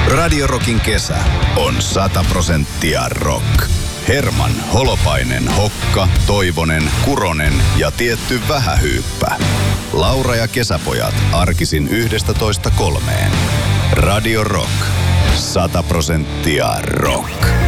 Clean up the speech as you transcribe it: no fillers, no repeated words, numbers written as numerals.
Radio Rockin kesä on 100% rock. Herman, Holopainen, Hokka, Toivonen, Kuronen ja tietty Vähähyyppä. Laura ja kesäpojat arkisin 11:3. Radio Rock. 100% rock.